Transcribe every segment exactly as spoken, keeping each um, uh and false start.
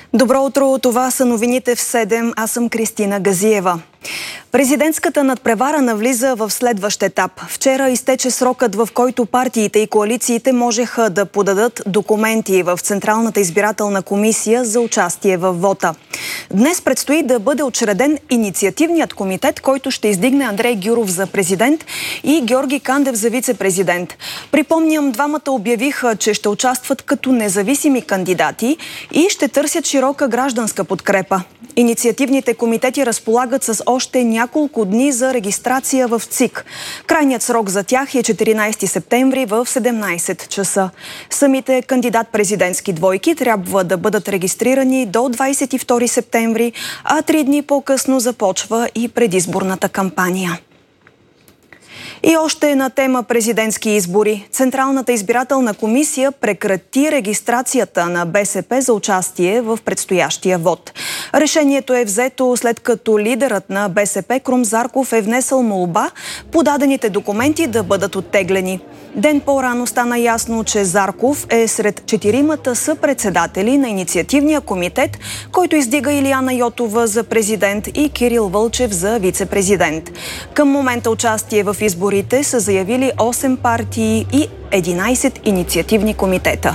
Добро утро, това са новините в седем. Аз съм Кристина Газиева. Президентската надпревара навлиза в следващ етап. Вчера изтече срокът, в който партиите и коалициите можеха да подадат документи в Централната избирателна комисия за участие в вота. Днес предстои да бъде учреден инициативният комитет, който ще издигне Андрей Гюров за президент и Георги Кандев за вице-президент. Припомням, двамата обявиха, че ще участват като независими кандидати и ще търсят широка гражданска подкрепа. Инициативните комитети разполагат с още няколко дни за регистрация в ЦИК. Крайният срок за тях е четиринайсети септември в седемнайсет часа. Самите кандидат-президентски двойки трябва да бъдат регистрирани до двайсет и втори септември, а три дни по-късно започва и предизборната кампания. И още една тема президентски избори. Централната избирателна комисия прекрати регистрацията на БСП за участие в предстоящия вод. Решението е взето след като лидерът на БСП Крум Зарков е внесъл молба подадените документи да бъдат оттеглени. Ден по-рано стана ясно, че Зарков е сред четиримата съпредседатели на инициативния комитет, който издига Илияна Йотова за президент и Кирил Вълчев за вице-президент. Към момента участие в изборите са заявили осем партии и единайсет инициативни комитета.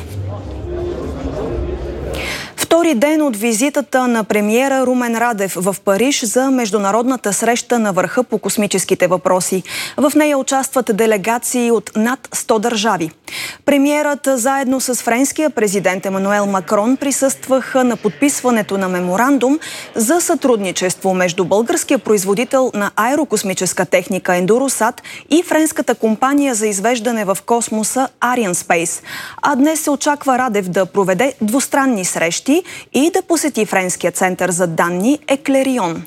Втори ден от визитата на премиера Румен Радев в Париж за международната среща на върха по космическите въпроси. В нея участват делегации от над сто държави. Премиерът заедно с френския президент Емануел Макрон присъстваха на подписването на меморандум за сътрудничество между българския производител на аерокосмическа техника Ендуросат и френската компания за извеждане в космоса Arianespace. А днес се очаква Радев да проведе двустранни срещи и да посети френския център за данни Еклерион.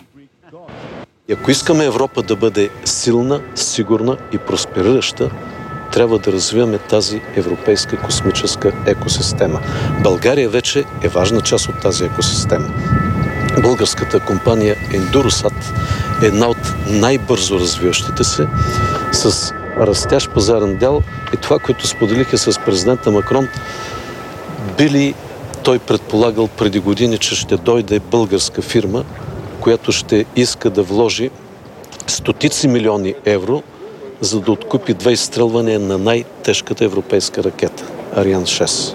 Ако искаме Европа да бъде силна, сигурна и просперираща, трябва да развиваме тази европейска космическа екосистема. България вече е важна част от тази екосистема. Българската компания Ендуросат е една от най-бързо развиващите се, с растящ пазарен дял, и това, което споделиха с президента Макрон, били той предполагал преди години, че ще дойде българска фирма, която ще иска да вложи стотици милиони евро, за да откупи две изстрелвания на най-тежката европейска ракета – Ариан шест.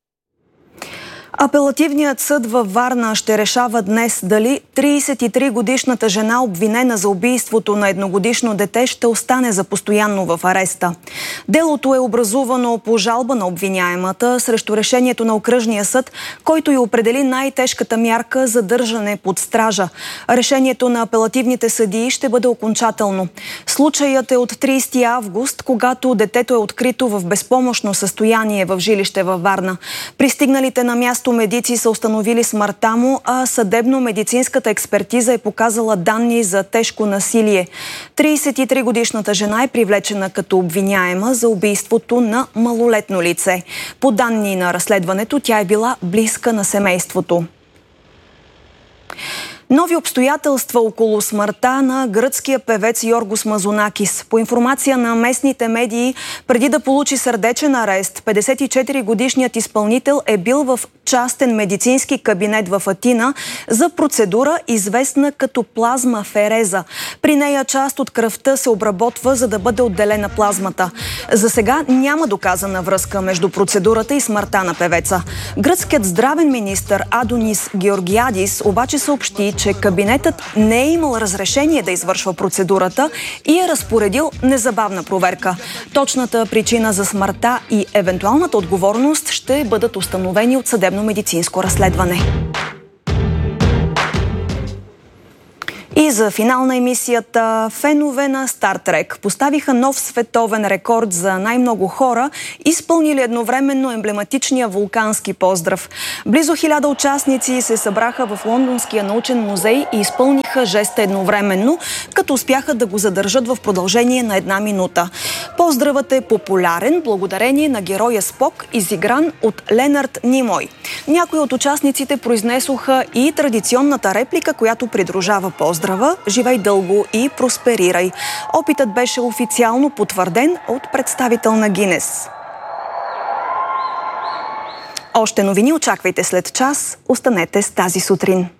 Апелативният съд във Варна ще решава днес дали трийсет и три годишната жена, обвинена за убийството на едногодишно дете, ще остане за постоянно в ареста. Делото е образувано по жалба на обвиняемата срещу решението на окръжния съд, който й определи най-тежката мярка за държане под стража. Решението на апелативните съдии ще бъде окончателно. Случаят е от трийсети август, когато детето е открито в безпомощно състояние в жилище във Варна. Пристигналите на място медици са установили смъртта му, а съдебно-медицинската експертиза е показала данни за тежко насилие. трийсет и три годишната жена е привлечена като обвиняема за убийството на малолетно лице. По данни на разследването, тя е била близка на семейството. Нови обстоятелства около смъртта на гръцкия певец Йоргос Мазонакис. По информация на местните медии, преди да получи сърдечен арест, петдесет и четири годишният изпълнител е бил в частен медицински кабинет в Атина за процедура, известна като плазмафереза. При нея част от кръвта се обработва, за да бъде отделена плазмата. За сега няма доказана връзка между процедурата и смъртта на певеца. Гръцкият здравен министър Адонис Георгиадис обаче съобщи, че кабинетът не е имал разрешение да извършва процедурата и е разпоредил незабавна проверка. Точната причина за смъртта и евентуалната отговорност ще бъдат установени от съдебно-медицинско разследване. И за финал на емисията, фенове на Стар Трек поставиха нов световен рекорд за най-много хора, изпълнили едновременно емблематичния вулкански поздрав. Близо хиляда участници се събраха в Лондонския научен музей и изпълниха жеста едновременно, като успяха да го задържат в продължение на една минута. Поздравът е популярен благодарение на героя Спок, изигран от Ленард Нимой. Някои от участниците произнесоха и традиционната реплика, която придружава поздрава: живей дълго и просперирай. Опитът беше официално потвърден от представител на Гинес. Още новини очаквайте след час. Останете с Тази сутрин.